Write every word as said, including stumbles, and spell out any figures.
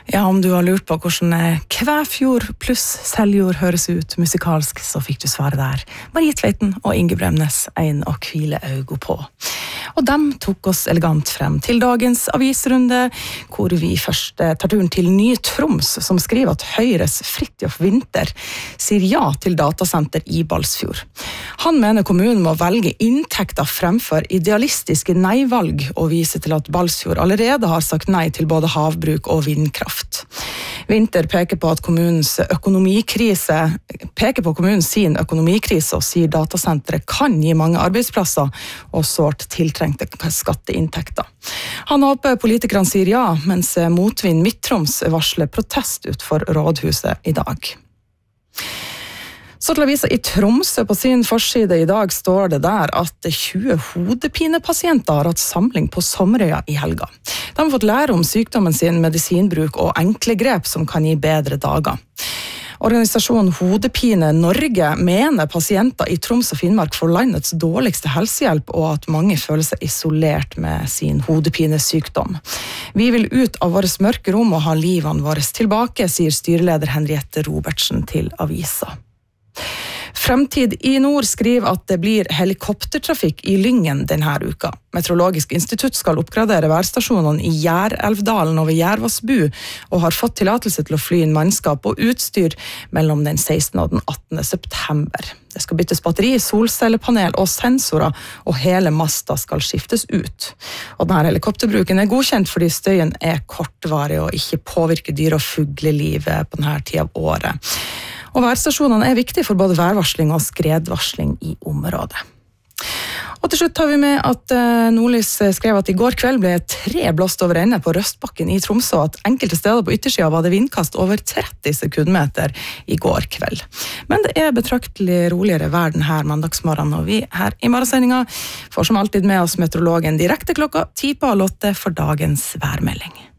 Ja, om du har lurt på hvordan Kvæfjord pluss Seljord høres ut musikalsk, så fikk du svaret der. Marie Tveiten og Inge Bremnes, en å hvile øynene på. Og dem tok oss elegant frem til dagens avisrunde, hvor vi først tar turen til Ny-Troms, som skriver at Høyres Fridtjof Winther sier ja til datasenter i Balsfjord. Han mener kommunen må velge inntekter fremfor idealistiske nei-valg, og viser til at Balsfjord allerede har sagt nei til både havbruk og vindkraft. Winther peker på at kommunens økonomikrise, peker på kommunens sin økonomikrise og sier datasenteret kan gi mange arbeidsplasser og sårt tiltrengte skatteinntekter. Han håper politikerne sier ja, mens Motvind Midt-Troms varsler protest ut for rådhuset i dag. Så til avisa i Tromsø på sin forside i dag står det der at tjue hodepinepasienter har hatt samling på Sommerøya i helga. De har fått lære om sykdommen sin, medisinbruk og enkle grep som kan gi bedre dager. Organisasjonen Hodepine Norge mener pasienter i Troms og Finnmark får landets dårligste helsehjelp, og at mange føler seg isolert med sin hodepinesykdom. Vi vil ut av våre mørke rom og ha livene våre tilbake, sier styreleder Henriette Robertsen til avisa. Fremtid i nord skriver at det blir helikoptertrafikk i Lyngen denne uka. Meteorologisk institutt skal oppgradere værstasjonene i Gjærelvdalen og ved Gjærvassbu, og har fått tillatelse til å fly inn mannskap og utstyr mellom den sekstende og den attende september. Det skal byttes batteri, solcellepanel og sensorer, og hele masta skal skiftes ut. Og denne helikopterbruken er godkjent fordi støyen er kortvarig og ikke påvirker dyr- og fuglelivet på denne tiden av året. Og værstasjonene er viktige for både værvarsling og skredvarsling i området. Og til slutt tar vi med at Nordlys skrev at i går kveld ble tre blåst over ende på Røstbakken i Tromsø, og at enkelte steder på yttersida var det vindkast over tretti sekundmeter i går kveld. Men det er betraktelig roligere vær denne mandagsmorgen, og vi her i morgensendinga får som alltid med oss meteorologen direkte klokka ti på halv åtte for dagens værmelding.